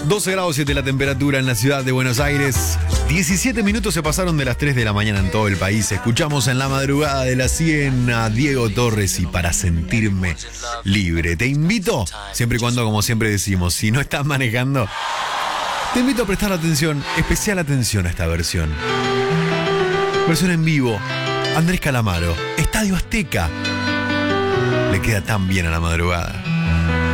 12 grados 7 la temperatura en la ciudad de Buenos Aires. 17 minutos se pasaron de las 3 de la mañana en todo el país. Escuchamos en la madrugada de la 100 a Diego Torres y Para Sentirme Libre. Te invito, siempre y cuando, como siempre decimos, si no estás manejando, te invito a prestar atención, especial atención a esta versión. Versión en vivo, Andrés Calamaro, Estadio Azteca. Le queda tan bien a la madrugada.